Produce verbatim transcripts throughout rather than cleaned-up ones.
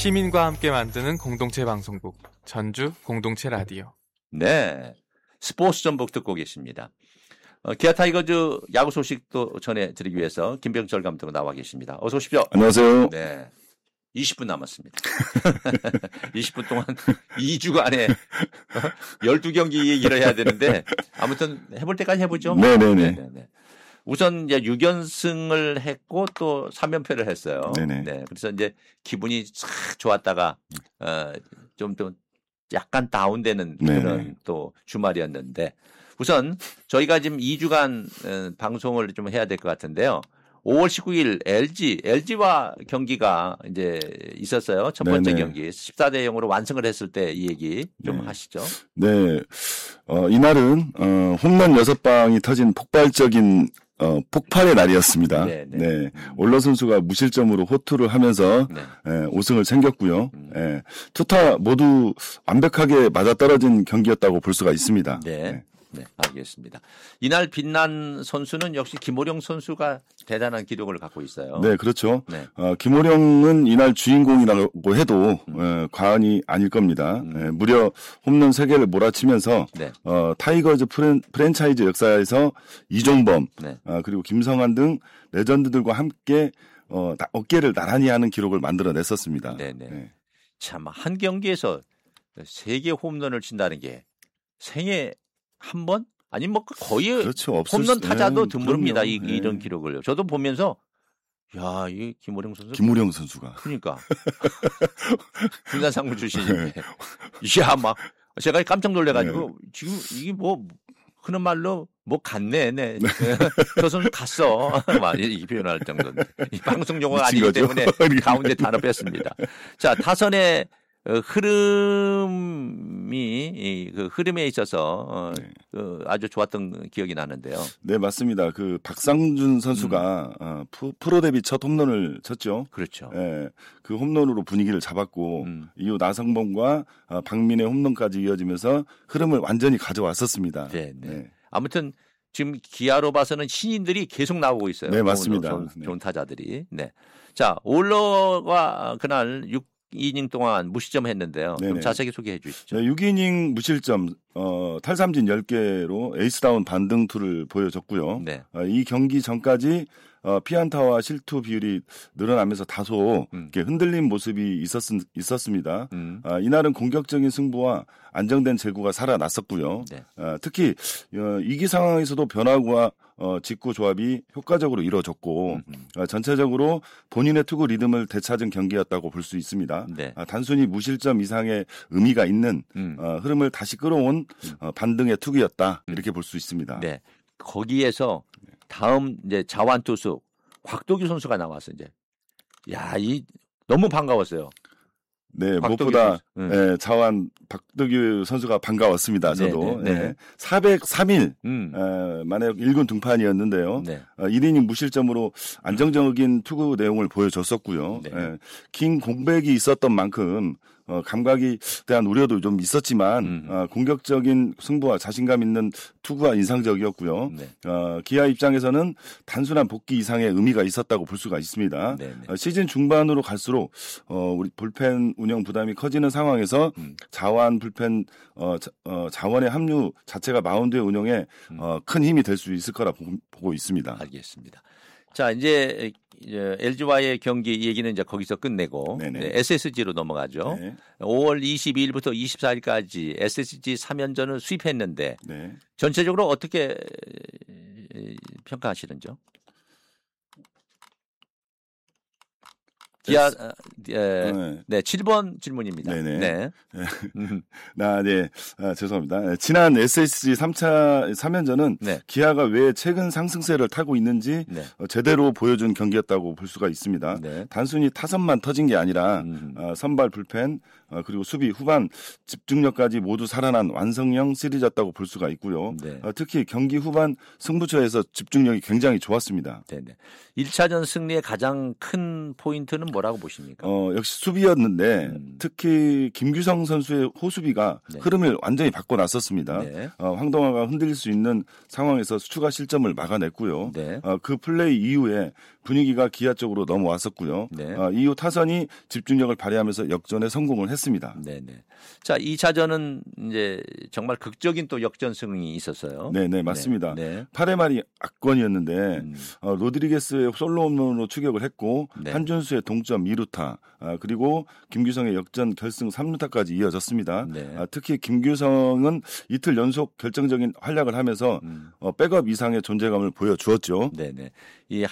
시민과 함께 만드는 공동체 방송국 전주 공동체 라디오. 네, 스포츠 전북 듣고 계십니다. 어, 기아 타이거즈 야구 소식도 전해드리기 위해서 김병철 감독 나와 계십니다. 어서 오십시오. 안녕하세요. 네, 이십 분 남았습니다. 이십 분 동안 이 주간에 열두 경기 얘기를 해야 되는데 아무튼 해볼 때까지 해보죠. 네네네. 네네네. 우선 이제 육 연승을 했고 또 삼 연패를 했어요. 네네. 네, 그래서 이제 기분이 싹 좋았다가 어, 좀 또 약간 다운되는 그런 네네. 또 주말이었는데 우선 저희가 지금 이 주간 어, 방송을 좀 해야 될 것 같은데요. 오월 십구일 엘지, 엘지와 경기가 이제 있었어요. 첫 번째 네네. 경기. 십사 대 영으로 완승을 했을 때 이 얘기 좀 네. 하시죠. 네. 어, 이날은, 어, 홈런 여섯 방이 터진 폭발적인, 어, 폭발의 날이었습니다. 네, 네. 네. 올러 선수가 무실점으로 호투를 하면서, 네. 예, 우승을 챙겼고요. 음. 예, 투타 모두 완벽하게 맞아떨어진 경기였다고 볼 수가 있습니다. 네. 네, 알겠습니다. 이날 빛난 선수는 역시 김호령 선수가 대단한 기록을 갖고 있어요. 네, 그렇죠. 네. 어, 김호령은 이날 주인공이라고 해도 음. 어, 과언이 아닐 겁니다. 음. 예, 무려 홈런 세 개를 몰아치면서 네. 어, 타이거즈 프랜, 프랜차이즈 역사에서 이종범 네. 어, 그리고 김성환 등 레전드들과 함께 어, 나, 어깨를 나란히 하는 기록을 만들어냈었습니다. 네네. 네. 참, 한 경기에서 세 개 홈런을 친다는 게 생애 한 번? 아니, 뭐 거의 그렇죠. 없을 홈런 수- 타자도 네, 드뭅니다. 이, 그럼요. 이런 네. 기록을요. 저도 보면서 야, 이 김호령 선수. 김호령 선수가. 그러니까. 군산상무 출신인데. 야, 막 제가 깜짝 놀래가지고 지금 이게 뭐 흔한 말로 뭐 갔네, 네. 저 선수 갔어. 막 이렇게 표현할 정도인데 이 방송 용어가 미친 아니기 거죠? 때문에 가운데 단어 뺐습니다. 자, 타선의 어, 흐름이 이, 그 흐름에 있어서 어, 네. 그 아주 좋았던 기억이 나는데요. 네, 맞습니다. 그 박상준 선수가 음. 어, 프- 프로 데뷔 첫 홈런을 쳤죠. 그렇죠. 예, 그 홈런으로 분위기를 잡았고 음. 이후 나성범과 어, 박민의 홈런까지 이어지면서 흐름을 완전히 가져왔었습니다. 네, 네. 네. 아무튼 지금 기아로 봐서는 신인들이 계속 나오고 있어요. 네, 맞습니다. 좋은, 좋은, 네. 좋은 타자들이. 네. 자, 올러가 그날 육 이닝 동안 무실점 했는데요. 좀 네네. 자세히 소개해 주시죠. 네, 육 이닝 무실점 어, 탈삼진 열 개로 에이스다운 반등투를 보여줬고요. 네. 어, 이 경기 전까지 어, 피안타와 실투 비율이 늘어나면서 다소 음. 이렇게 흔들린 모습이 있었, 있었습니다. 음. 어, 이날은 공격적인 승부와 안정된 제구가 살아났었고요. 네. 어, 특히 어, 위기 상황에서도 변화구와 어, 직구 조합이 효과적으로 이루어졌고 음. 어, 전체적으로 본인의 투구 리듬을 되찾은 경기였다고 볼 수 있습니다. 네. 아, 단순히 무실점 이상의 의미가 있는 음. 어, 흐름을 다시 끌어온 어, 반등의 투구였다 이렇게 볼 수 있습니다. 네. 거기에서 다음 이제 자완 투수 곽도규 선수가 나와서 이제 야, 이 너무 반가웠어요. 네, 박도규 무엇보다 선수. 음. 예, 자완 박도규 선수가 반가웠습니다. 저도 네, 네, 네. 예, 사백삼 일 음. 어, 만에 일 군 등판이었는데요. 네. 어, 일 이닝 무실점으로 안정적인 투구 내용을 보여줬었고요. 네. 예, 긴 공백이 있었던 만큼 어, 감각에 대한 우려도 좀 있었지만 음. 어, 공격적인 승부와 자신감 있는 투구가 인상적이었고요. 네. 어, 기아 입장에서는 단순한 복귀 이상의 의미가 있었다고 볼 수가 있습니다. 네, 네. 어, 시즌 중반으로 갈수록 어, 우리 불펜 운영 부담이 커지는 상황에서 음. 자완 불펜 어, 자, 어, 자원의 합류 자체가 마운드의 운영에 음. 어, 큰 힘이 될 수 있을 거라 보, 보고 있습니다. 알겠습니다. 자, 이제 엘지와의 경기 얘기는 이제 거기서 끝내고 네네. 네, 에스에스지로 넘어가죠. 네. 오월 이십이일부터 이십사일까지 에스에스지 삼 연전을 수입했는데 네. 전체적으로 어떻게 평가하시는지요? 기아 어, 에, 네. 네, 칠 번 질문입니다. 네네. 네. 음, 나, 네. 아, 죄송합니다. 지난 에스에스지 삼 차 삼 연전은 네. 기아가 왜 최근 상승세를 타고 있는지 네. 어, 제대로 보여준 경기였다고 볼 수가 있습니다. 네. 단순히 타선만 터진 게 아니라 음. 어, 선발 불펜 어, 그리고 수비 후반 집중력까지 모두 살아난 완성형 시리즈였다고 볼 수가 있고요. 네. 어, 특히 경기 후반 승부처에서 집중력이 굉장히 좋았습니다. 네, 네. 일 차전 승리의 가장 큰 포인트는 뭐라고 보십니까? 어, 역시 수비였는데 음. 특히 김규성 선수의 호수비가 네. 흐름을 완전히 바꿔놨었습니다. 네. 어, 황동화가 흔들릴 수 있는 상황에서 추가 실점을 막아냈고요. 네. 어, 그 플레이 이후에 분위기가 기아 쪽으로 넘어왔었고요. 네. 어, 이후 타선이 집중력을 발휘하면서 역전에 성공을 했습니다. 네네. 자, 이 차전은 이제 정말 극적인 또 역전승이 있었어요. 네네, 맞습니다. 네. 네. 팔 회 말이 압권이었는데 음. 어, 로드리게스의 솔로 홈런으로 추격을 했고 네. 한준수의 동점 이 루타 아, 그리고 김규성의 역전 결승 삼 루타까지 이어졌습니다. 네. 아, 특히 김규성은 이틀 연속 결정적인 활약을 하면서 음. 어, 백업 이상의 존재감을 보여주었죠. 네네. 이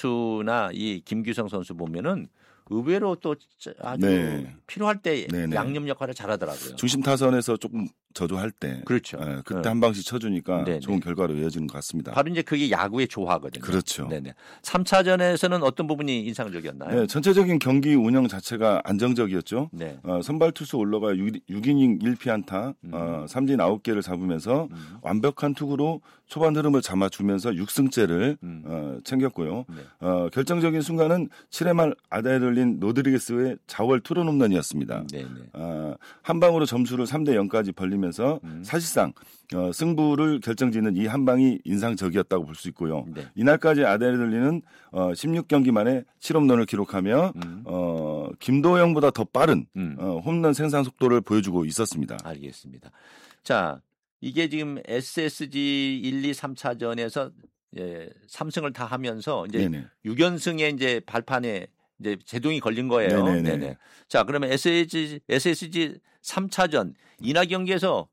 한준수나 이 김규성 선수 보면은 의외로 또 아주 네. 필요할 때 네네. 양념 역할을 잘하더라고요. 중심 타선에서 조금 저조할 때 그렇죠. 예, 그때 네. 한 방씩 쳐주니까 네네. 좋은 결과로 이어지는 것 같습니다. 바로 이제 그게 야구의 조화거든요. 그렇죠. 네네. 삼 차전에서는 어떤 부분이 인상적이었나요? 네, 전체적인 경기 운영 자체가 안정적이었죠. 네. 어, 선발 투수 올라가 육 이닝 일 피안타, 음. 어, 삼진 아홉 개를 잡으면서 음. 완벽한 투구로 초반 흐름을 잡아주면서 육 승째를 음. 어, 챙겼고요. 네. 어, 결정적인 순간은 칠 회 말 아데를린 로드리게스의 자월 투런 홈런이었습니다. 네네. 어, 한 방으로 점수를 삼 대 영까지 벌리면서 음. 사실상 어, 승부를 결정짓는 이 한 방이 인상적이었다고 볼 수 있고요. 네. 이날까지 아데를린은 어, 십육 경기 만에 칠 홈런을 기록하며 음. 어, 김도영보다 더 빠른 음. 어, 홈런 생산 속도를 보여주고 있었습니다. 알겠습니다. 자, 이게 지금 에스에스지 일, 이, 삼 차전에서 예, 삼 승을 다 하면서 이제 네네. 육 연승의 이제 발판에 이제 제동이 걸린 거예요. 네네네. 네네. 자, 그러면 에스에스지, 에스에스지 삼 차전 이날 경기에서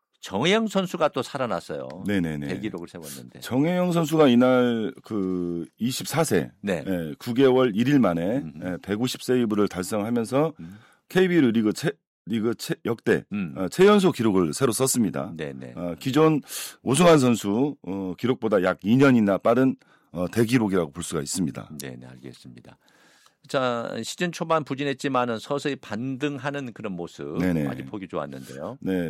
정혜영 선수가 또 살아났어요. 네네네. 대기록을 세웠는데. 정혜영 선수가 이날 그 이십사 세 네. 예, 구 개월 일 일 만에 음. 예, 백오십 세이브를 달성하면서 음. 케이비엘 리그 최, 리그 최, 역대 음. 어, 최연소 기록을 새로 썼습니다. 네네. 어, 기존 오승환 선수 어, 기록보다 약 이 년이나 빠른 어, 대기록이라고 볼 수가 있습니다. 네네, 알겠습니다. 자, 시즌 초반 부진했지만은 서서히 반등하는 그런 모습 네네. 아주 보기 좋았는데요. 네,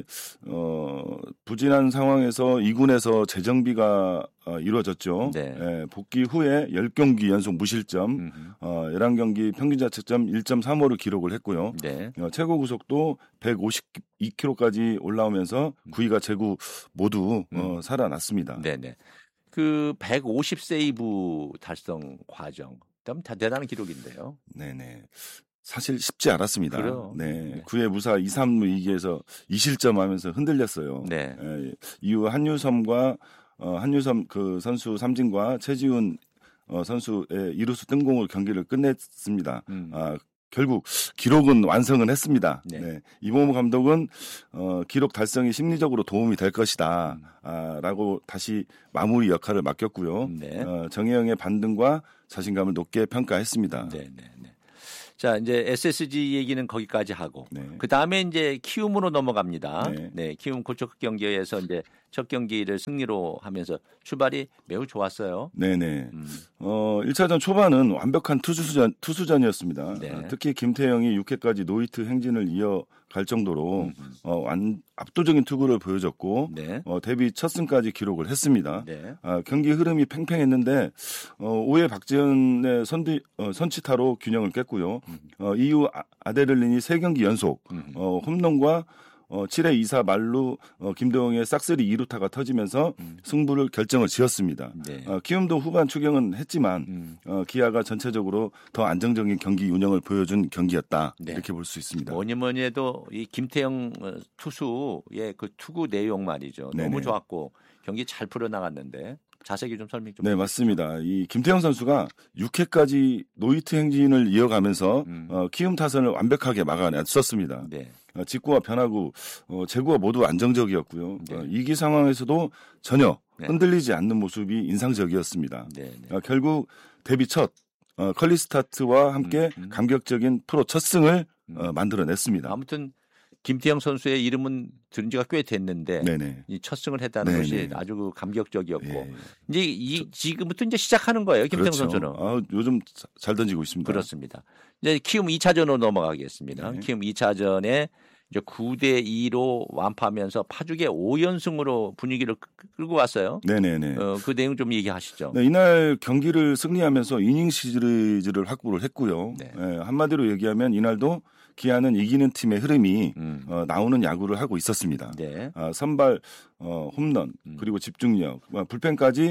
어, 부진한 상황에서 이 군에서 재정비가 어, 이루어졌죠. 네. 예, 복귀 후에 십 경기 연속 무실점, 음흠. 어, 열한 경기 평균 자책점 일 점 삼오를 기록을 했고요. 네. 어, 최고 구속도 백오십이 킬로미터까지 올라오면서 구 위가 제구 모두 어, 살아났습니다. 네네. 그 백오십 세이브 달성 과정. 참 대단한 기록인데요. 네네. 사실 쉽지 않았습니다. 그래요. 네. 네. 구 회 무사 이, 삼 루 이기에서 이 실점하면서 흔들렸어요. 네. 예, 이후 한유섬과 어, 한유섬 그 선수 삼진과 최지훈 어, 선수의 이루수 뜬공으로 경기를 끝냈습니다. 음. 아, 결국 기록은 완성은 했습니다. 네. 네. 이범호 감독은 어, 기록 달성이 심리적으로 도움이 될 것이다. 음. 아, 라고 다시 마무리 역할을 맡겼고요. 네. 어, 정혜영의 반등과 자신감을 높게 평가했습니다. 네, 네, 네. 자, 이제 에스에스지 얘기는 거기까지 하고 네. 그 다음에 이제 키움으로 넘어갑니다. 네. 네, 키움 고척 경기에서 이제 첫 경기를 승리로 하면서 출발이 매우 좋았어요. 네네. 음. 어, 일 차전 초반은 완벽한 투수전, 투수전이었습니다. 네. 어, 특히 김태형이 육 회까지 노히트 행진을 이어갈 정도로 음. 어, 완, 압도적인 투구를 보여줬고 네. 어, 데뷔 첫 승까지 기록을 했습니다. 네. 아, 경기 흐름이 팽팽했는데 어, 오 회 박지현의 선두, 어, 선취타로 균형을 깼고요. 음. 어, 이후 아, 아데를린이 세 경기 연속 음. 어, 홈런과 어, 칠 회 이 사 말루 어, 김도영의 싹쓸이 이 루타가 터지면서 음. 승부를 결정을 지었습니다. 네. 어, 키움도 후반 추경은 했지만 음. 어, 기아가 전체적으로 더 안정적인 경기 운영을 보여준 경기였다. 네. 이렇게 볼 수 있습니다. 뭐니 뭐니 해도 이 김태형 어, 투수의 그 투구 내용 말이죠. 네네. 너무 좋았고 경기 잘 풀어 나갔는데 자세히 좀 설명 좀. 네, 해주시죠. 맞습니다. 이 김태형 선수가 육 회까지 노히트 행진을 이어가면서 음. 어, 키움 타선을 완벽하게 막아냈었습니다. 네. 어, 직구와 변화구, 어, 제구가 모두 안정적이었고요. 네. 어, 이기 상황에서도 전혀 네. 흔들리지 않는 모습이 인상적이었습니다. 네. 네. 어, 결국 데뷔 첫 어, 컬리 스타트와 함께 음, 음. 감격적인 프로 첫 승을 음. 어, 만들어냈습니다. 아무튼 김태형 선수의 이름은 들은 지가 꽤 됐는데 네네. 이 첫 승을 했다는 네네. 것이 아주 그 감격적이었고 예. 이제 이 지금부터 이제 시작하는 거예요. 김태형 그렇죠. 선수는. 아, 요즘 자- 잘 던지고 있습니다. 그렇습니다. 이제 키움 이 차전으로 넘어가겠습니다. 네. 키움 이 차전에 이제 구 대 이로 완파하면서 파죽의 오 연승으로 분위기를 끌- 끌고 왔어요. 네네네. 어, 그 내용 좀 얘기하시죠. 네, 이날 경기를 승리하면서 이닝 시리즈를 확보를 했고요. 네. 예, 한마디로 얘기하면 이날도 기아는 이기는 팀의 흐름이 음. 어, 나오는 야구를 하고 있었습니다. 네. 아, 선발 어, 홈런 음. 그리고 집중력, 어, 불펜까지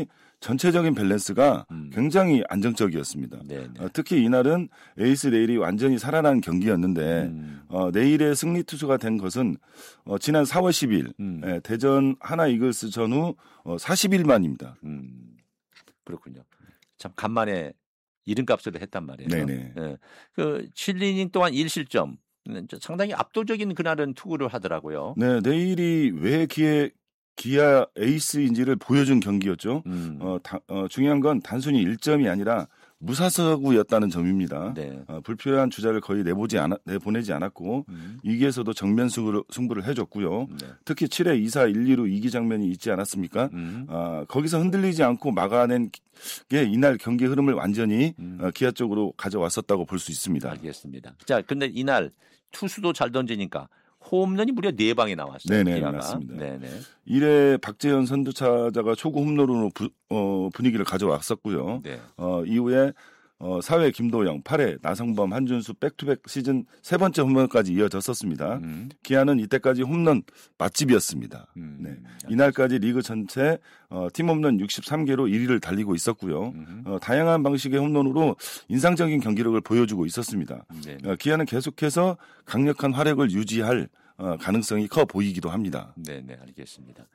전체적인 밸런스가 음. 굉장히 안정적이었습니다. 네, 네. 어, 특히 이날은 에이스 레일이 완전히 살아난 경기였는데 음. 어, 내일의 승리 투수가 된 것은 어, 지난 사월 십일 음. 예, 대전 하나 이글스 전후 어, 사십 일 만입니다. 음. 그렇군요. 참 간만에 이름값을 했단 말이에요. 네네. 예. 그 칠 이닝 동안 일 실점. 상당히 압도적인 그날은 투구를 하더라고요. 네, 내일이 왜 기에 기아 에이스인지를 보여준 경기였죠. 음. 어, 다, 어, 중요한 건 단순히 일 점이 아니라 무사서구였다는 점입니다. 네. 어, 불필요한 주자를 거의 내보지 않아, 내보내지 않았고 음. 위기에서도 정면 승부를, 승부를 해줬고요. 네. 특히 칠 회 이 사 일 이로 이기 장면이 있지 않았습니까? 음. 아, 거기서 흔들리지 않고 막아낸 게 이날 경기 흐름을 완전히 음. 어, 기아 쪽으로 가져왔었다고 볼 수 있습니다. 알겠습니다. 자, 근데 이날 투수도 잘 던지니까 홈런이 무려 네 방에 나왔어요. 네네, 기아가. 맞습니다. 네네. 일 회 박재현 선두차자가 초구 홈런으로 부, 어, 분위기를 가져왔었고요. 네. 어, 이후에 어, 사 회 김도영, 팔 회 나성범, 한준수 백투백 시즌 세 번째 홈런까지 이어졌었습니다. 음. 기아는 이때까지 홈런 맛집이었습니다. 음. 네. 이날까지 리그 전체 어, 팀 홈런 육십삼 개로 일 위를 달리고 있었고요. 음. 어, 다양한 방식의 홈런으로 인상적인 경기력을 보여주고 있었습니다. 네. 어, 기아는 계속해서 강력한 활약을 유지할 어, 가능성이 커 보이기도 합니다. 네네, 알겠습니다.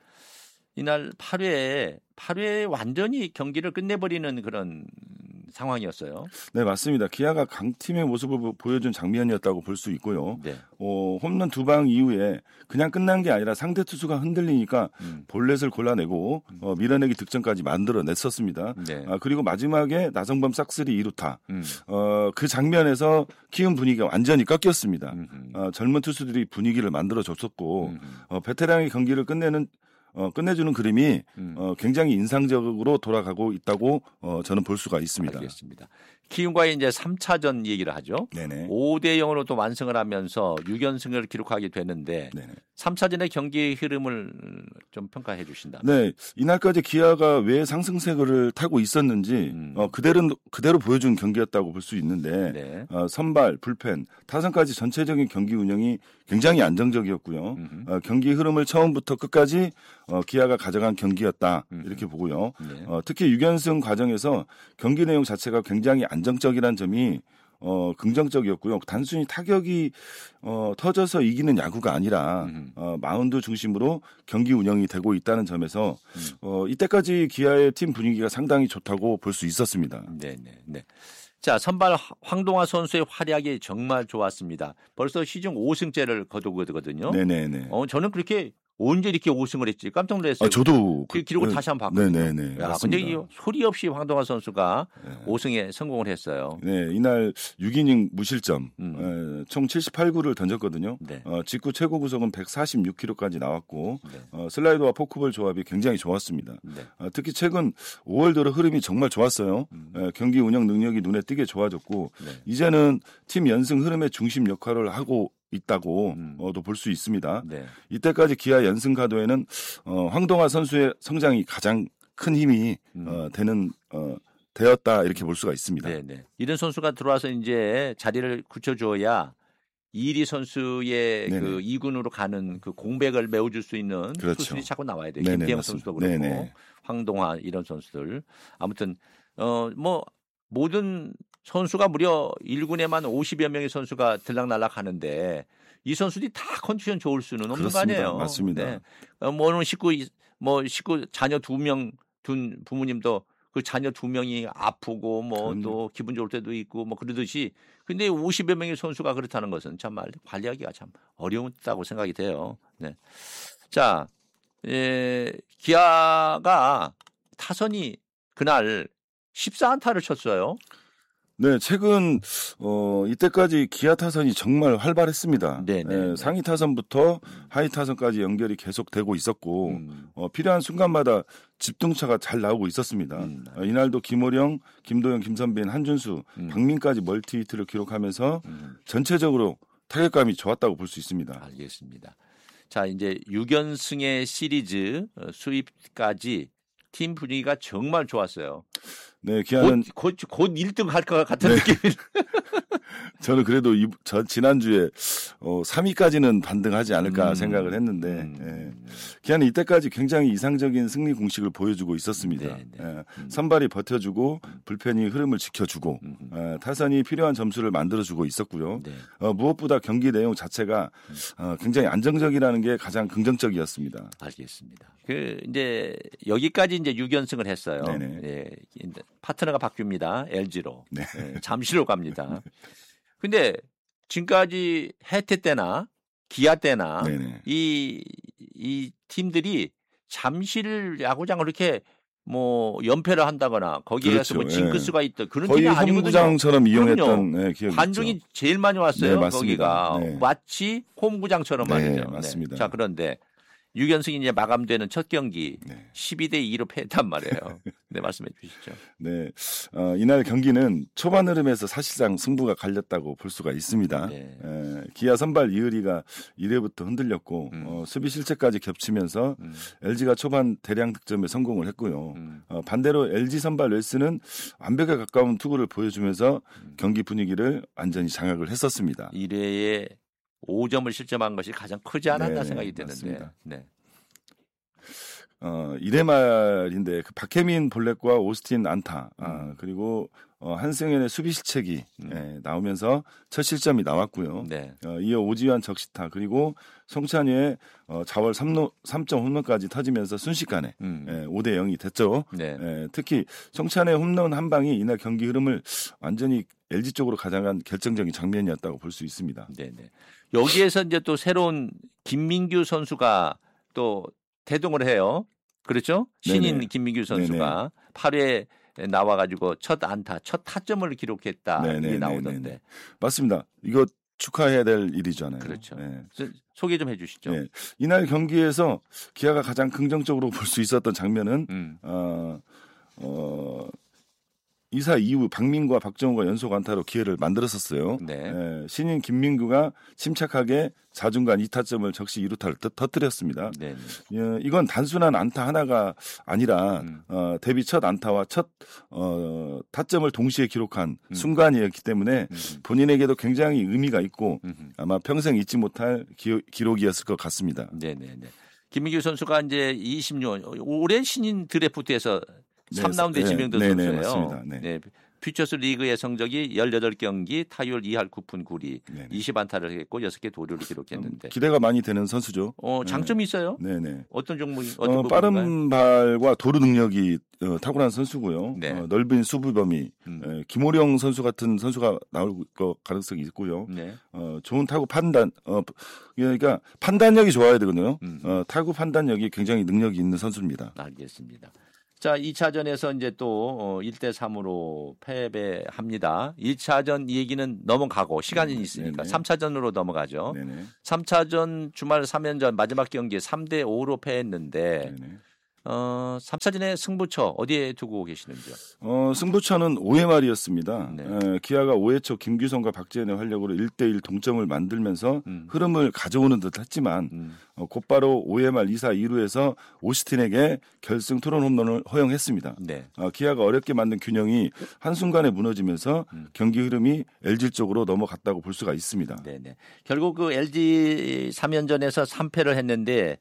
이날 팔 회, 팔 회 완전히 경기를 끝내버리는 그런 상황이었어요. 네, 맞습니다. 기아가 강팀의 모습을 보여준 장면이었다고 볼 수 있고요. 네. 어, 홈런 두 방 이후에 그냥 끝난 게 아니라 상대 투수가 흔들리니까 음. 볼넷을 골라내고 어, 밀어내기 득점까지 만들어냈었습니다. 네. 아, 그리고 마지막에 나성범 싹쓸이 이 루타. 음. 어, 그 장면에서 키움 분위기가 완전히 꺾였습니다. 음. 어, 젊은 투수들이 분위기를 만들어줬었고 음. 어, 베테랑이 경기를 끝내는 어, 끝내주는 그림이 음. 어, 굉장히 인상적으로 돌아가고 있다고 어, 저는 볼 수가 있습니다. 알겠습니다. 키움과의 이제 삼 차전 얘기를 하죠. 네네. 오 대 영으로 또 완승을 하면서 육 연승을 기록하게 되는데 네네. 삼 차전의 경기 흐름을 좀 평가해 주신다. 네, 이날까지 기아가 왜 상승세를 타고 있었는지 음. 어, 그대로 그대로 보여준 경기였다고 볼 수 있는데 네. 어, 선발, 불펜, 타선까지 전체적인 경기 운영이 굉장히 안정적이었고요. 어, 경기 흐름을 처음부터 끝까지 어, 기아가 가져간 경기였다 음흠. 이렇게 보고요. 네. 어, 특히 육 연승 과정에서 경기 내용 자체가 굉장히 안정적이라는 점이 어, 긍정적이었고요. 단순히 타격이 어, 터져서 이기는 야구가 아니라 음. 어, 마운드 중심으로 경기 운영이 되고 있다는 점에서 음. 어, 이때까지 기아의 팀 분위기가 상당히 좋다고 볼 수 있었습니다. 네, 네, 네. 자, 선발 황동화 선수의 활약이 정말 좋았습니다. 벌써 시즌 오 승째를 거두거든요. 네네네. 어, 저는 그렇게 언제 이렇게 오 승을 했지 깜짝 놀랐어요. 아, 저도 그 기록을 네, 다시 한번 봤거든요. 네네네. 야, 맞습니다. 근데 이 소리 없이 황동화 선수가 네. 오 승에 성공을 했어요. 네, 이날 육 이닝 무실점, 음. 에, 총 칠십팔 구를 던졌거든요. 네. 어, 직구 최고 구속은 백사십육 킬로미터까지 나왔고 네. 어, 슬라이더와 포크볼 조합이 굉장히 좋았습니다. 네. 어, 특히 최근 오월 들어 흐름이 정말 좋았어요. 음. 에, 경기 운영 능력이 눈에 띄게 좋아졌고 네. 이제는 팀 연승 흐름의 중심 역할을 하고 있다고 음. 어, 볼 수 있습니다. 네. 이때까지 기아 연승 가도에는 어, 황동화 선수의 성장이 가장 큰 힘이 음. 어, 되는 어, 되었다 이렇게 볼 수가 있습니다. 네, 네. 이런 선수가 들어와서 이제 자리를 굳혀줘야 이리 선수의 네네. 그 이 군으로 가는 그 공백을 메워줄 수 있는 그렇죠. 투수들이 자꾸 나와야 돼요. 네네, 김태형 맞습니다. 선수도 그렇고 네네. 황동화 이런 선수들. 아무튼 어 뭐 모든 선수가 무려 일 군에만 오십여 명의 선수가 들락날락 하는데 이 선수들이 다 컨디션 좋을 수는 없는 그렇습니다. 거 아니에요. 맞습니다. 네. 어, 뭐는 식구 뭐 식구 자녀 두 명 둔 부모님도 그 자녀 두 명이 아프고 뭐 또 기분 좋을 때도 있고 뭐 그러듯이 근데 오십여 명의 선수가 그렇다는 것은 정말 관리하기가 참 어려웠다고 생각이 돼요. 네. 자, 에, 기아가 타선이 그날 십사 안타를 쳤어요. 네, 최근 어, 이때까지 기아 타선이 정말 활발했습니다. 네, 네, 예, 네. 상위 타선부터 하위 타선까지 연결이 계속되고 있었고 음. 어, 필요한 순간마다 집중차가 잘 나오고 있었습니다. 음. 어, 이날도 김호령, 김도영, 김선빈, 한준수, 음. 박민까지 멀티 히트를 기록하면서 음. 전체적으로 타격감이 좋았다고 볼 수 있습니다. 알겠습니다. 자, 이제 육 연승의 시리즈 어, 수입까지 팀 분위기가 정말 좋았어요. 네, 기아는 곧, 곧, 곧 일 등 할 것 같은 네. 느낌이. 저는 그래도 이, 저 지난주에 어, 삼 위까지는 반등하지 않을까 음. 생각을 했는데 음. 예. 기아는 이때까지 굉장히 이상적인 승리 공식을 보여주고 있었습니다. 네, 네. 예. 음. 선발이 버텨주고 불펜이 흐름을 지켜주고 음. 예. 타선이 필요한 점수를 만들어주고 있었고요. 네. 어, 무엇보다 경기 내용 자체가 어, 굉장히 안정적이라는 게 가장 긍정적이었습니다. 알겠습니다. 그 이제 여기까지 이제 육 연승을 했어요. 네네. 예, 파트너가 바뀝니다. 엘지로. 네. 예, 잠시로 갑니다. 근데 지금까지 해태 때나 기아 때나 네네. 이, 이 팀들이 잠실 야구장을 이렇게 뭐 연패를 한다거나 거기에 그렇죠. 뭐 징크스가 있다 그런 거의 팀이 아니거든요. 홈구장처럼 이용했던 네, 기억이 관중이 있죠. 제일 많이 왔어요. 네, 맞습니다. 거기가 네. 마치 홈구장처럼 네, 말이죠. 맞습니다. 자 그런데 육 연승이 이제 마감되는 첫 경기 네. 십이 대 이로 패했단 말이에요. 네 말씀해 주시죠. 네, 어, 이날 경기는 초반 흐름에서 사실상 승부가 갈렸다고 볼 수가 있습니다. 네. 에, 기아 선발 이의리가 일 회부터 흔들렸고 음. 어, 수비 실책까지 겹치면서 음. 엘지가 초반 대량 득점에 성공을 했고요. 음. 어, 반대로 엘지 선발 웨스는 완벽에 가까운 투구를 보여주면서 음. 경기 분위기를 완전히 장악을 했었습니다. 일 회에 오 점을 실점한 것이 가장 크지 않았나 네, 생각이 드는데. 맞습니다. 네. 어, 일 회 말인데 그 박혜민 볼넷과 오스틴 안타 아, 음. 그리고 어, 한승현의 수비 실책이 음. 예, 나오면서 첫 실점이 나왔고요. 네. 어, 이어 오지환 적시타 그리고 송찬희의 어, 자월 삼 점 홈런까지 터지면서 순식간에 음. 예, 오 대 영이 됐죠. 네. 예, 특히 송찬희의 홈런 한 방이 이날 경기 흐름을 완전히 엘지 쪽으로 가져간 결정적인 장면이었다고 볼 수 있습니다. 네, 네. 여기에서 이제 또 새로운 김민규 선수가 또 대동을 해요. 그렇죠? 신인 네네. 김민규 선수가 팔 회 나와가지고 첫 안타, 첫 타점을 기록했다. 네네, 이게 나오던데. 네네. 맞습니다. 이거 축하해야 될 일이잖아요. 그렇죠. 네. 소개 좀 해주시죠. 네. 이날 경기에서 기아가 가장 긍정적으로 볼 수 있었던 장면은 음. 어, 어, 이사 이후 박민과 박정우가 연속 안타로 기회를 만들었었어요. 네. 예, 신인 김민규가 침착하게 좌중간 이 타점을 적시 이 루타를 터, 터뜨렸습니다. 네. 예, 이건 단순한 안타 하나가 아니라 음. 어, 데뷔 첫 안타와 첫 어, 타점을 동시에 기록한 음. 순간이었기 때문에 음. 본인에게도 굉장히 의미가 있고 음. 아마 평생 잊지 못할 기, 기록이었을 것 같습니다. 네, 네, 네. 김민규 선수가 이제 이십 년 올해 신인 드래프트에서 네, 삼 라운드에 네, 지명된 네, 네, 선수예요. 맞습니다. 네. 네. 퓨처스 리그의 성적이 열여덟 경기 타율 이 할 구 푼 구 리 네, 네. 이십 안타를 했고 여섯 개 도루를 기록했는데 기대가 많이 되는 선수죠. 어, 장점이 있어요? 네, 네. 어떤 종목이 어떤 어, 부분인가요? 빠른 발과 도루 능력이 어, 탁월한 선수고요. 네. 어, 넓은 수비 범위, 음. 에, 김호령 선수 같은 선수가 나올 거 가능성이 있고요. 네. 어, 좋은 타구 판단, 어, 그러니까 판단력이 좋아야 되거든요. 음. 어, 타구 판단력이 굉장히 능력이 있는 선수입니다. 알겠습니다. 자, 이 차전에서 이제 또 일 대 삼으로 패배합니다. 일 차전 이 얘기는 넘어가고 시간이 네, 있으니까 네, 네. 삼 차전으로 넘어가죠. 네네. 삼 차전 주말 삼 연전 마지막 경기에 삼 대 오로 패했는데 네네. 어, 삼 차전의 승부처 어디에 두고 계시는지요? 어, 승부처는 오 회 말이었습니다. 네. 에, 기아가 오 회 초 김규성과 박지현의 활약으로 일 대 일 동점을 만들면서 음. 흐름을 가져오는 듯 했지만 음. 어, 곧바로 오 회 말 이 사 이 루에서 오스틴에게 결승 투런 홈런을 허용했습니다. 네. 어, 기아가 어렵게 만든 균형이 한순간에 무너지면서 음. 경기 흐름이 엘지 쪽으로 넘어갔다고 볼 수가 있습니다. 네네. 결국 그 엘지 삼 연전에서 삼 패를 했는데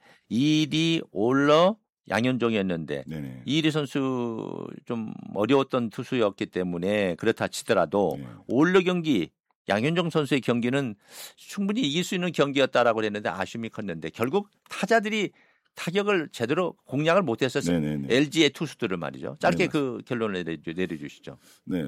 이리 올러 양현종이었는데 네네. 이리 선수 좀 어려웠던 투수였기 때문에 그렇다 치더라도 네. 올러 경기 양현종 선수의 경기는 충분히 이길 수 있는 경기였다라고 했는데 아쉬움이 컸는데 결국 타자들이 타격을 제대로 공략을 못했었어요. 네네네. 엘지의 투수들을 말이죠. 짧게 네, 그 결론을 내려주, 내려주시죠. 네.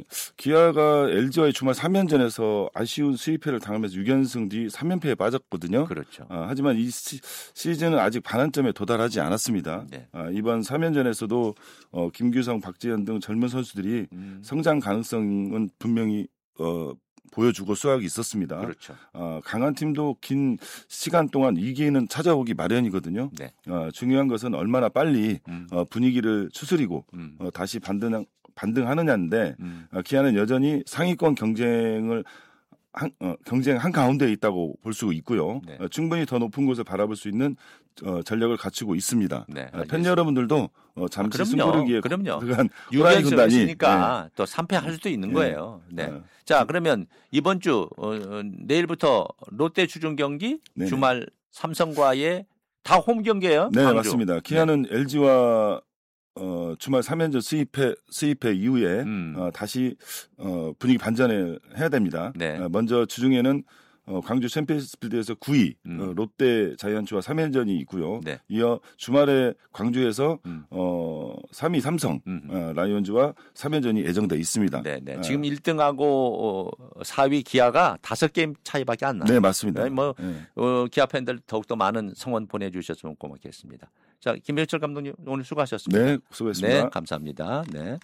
기아가 엘지와의 주말 삼 연전에서 아쉬운 수입패를 당하면서 육 연승 뒤 삼 연패에 빠졌거든요. 그렇죠. 아, 하지만 이 시, 시즌은 아직 반환점에 도달하지 않았습니다. 네. 아, 이번 삼 연전에서도 어, 김규성, 박지현 등 젊은 선수들이 음, 성장 가능성은 분명히 어, 보여주고 수확이 있었습니다. 그렇죠. 어, 강한 팀도 긴 시간 동안 위기는 찾아오기 마련이거든요. 네. 어, 중요한 것은 얼마나 빨리 음, 어, 분위기를 추스리고 음, 어, 다시 반등, 반등하느냐인데 음, 어, 기아는 여전히 상위권 경쟁을 한, 어, 경쟁 한 가운데에 있다고 볼 수 있고요. 네. 어, 충분히 더 높은 곳을 바라볼 수 있는 어, 전력을 갖추고 있습니다. 네, 어, 팬 여러분들도 어, 잠시 아, 승부르기에 그럼요. 들어간 육 호랑이 군단이 연승이니까 또 삼 패 할 수도 있는 네. 거예요. 네. 네. 자, 그러면 이번 주 어, 어, 내일부터 롯데 주중 경기, 네네. 주말 삼성과의 다 홈 경기예요. 네, 광주. 맞습니다. 기아는 네. 엘지와 어, 주말 삼 연전 수입회 수입회 이후에 음. 어, 다시 어, 분위기 반전을 해야 됩니다. 네. 어, 먼저 주중에는 어, 광주 챔피언스필드에서 구 위 음. 어, 롯데 자이언츠와 삼 연전이 있고요. 네. 이어 주말에 광주에서 음. 어, 삼 위 삼성 음. 어, 라이온즈와 삼 연전이 예정돼 있습니다. 네, 네. 어, 지금 일 등하고 어, 사 위 기아가 다섯 게임 차이밖에 안 나요. 네, 맞습니다. 뭐 네. 어, 기아 팬들 더욱더 많은 성원 보내주셨으면 고맙겠습니다. 자, 김병철 감독님 오늘 수고하셨습니다. 네, 수고했습니다. 네, 감사합니다. 네.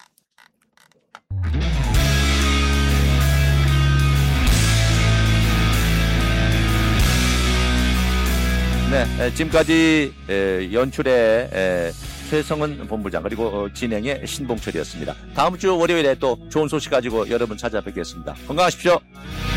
네, 지금까지 연출의 최성은 본부장 그리고 진행의 신봉철이었습니다. 다음 주 월요일에 또 좋은 소식 가지고 여러분 찾아뵙겠습니다. 건강하십시오.